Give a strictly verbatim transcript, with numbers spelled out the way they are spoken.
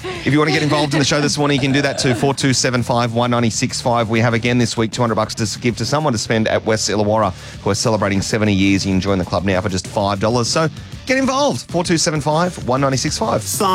If you want to get involved in the show this morning, you can do that too. four two seven five, one nine six five. We have again this week two hundred bucks to give to someone to spend at West Illawarra, who are celebrating seventy years. You can join the club now for just five dollars. So get involved. four two seven five, one nine six five.